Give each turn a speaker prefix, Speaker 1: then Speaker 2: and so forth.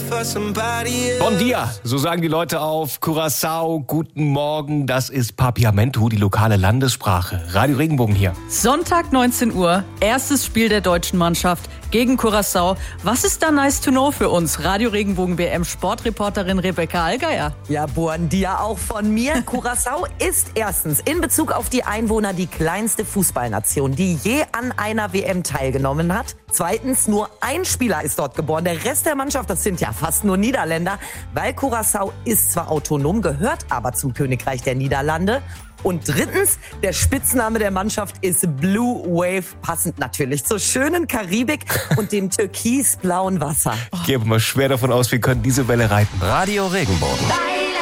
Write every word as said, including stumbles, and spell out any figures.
Speaker 1: Bon dia, so sagen die Leute auf Curaçao. Guten Morgen, das ist Papiamento, die lokale Landessprache. Radio Regenbogen hier.
Speaker 2: Sonntag neunzehn Uhr, erstes Spiel der deutschen Mannschaft gegen Curaçao. Was ist da nice to know für uns? Radio Regenbogen B M Sportreporterin Rebecca Allgeier.
Speaker 3: Ja, bon dia auch von mir. Curaçao ist erstens in Bezug auf die Einwohner die kleinste Fußballnation, die je an einer W M teilgenommen hat. Zweitens, nur ein Spieler ist dort geboren. Der Rest der Mannschaft, das sind ja fast nur Niederländer, weil Curaçao ist zwar autonom, gehört aber zum Königreich der Niederlande. Und drittens, der Spitzname der Mannschaft ist Blue Wave, passend natürlich zur schönen Karibik und dem türkisblauen Wasser.
Speaker 1: Ich gehe aber mal schwer davon aus, wir können diese Welle reiten.
Speaker 4: Radio Regenbogen.